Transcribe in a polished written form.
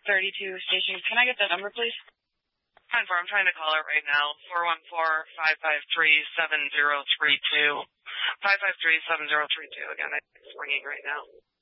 32 station. Can I get the number, please? 10-4, I'm trying to call it right now. 414-553-7032. 553-7032. Again, it's ringing right now.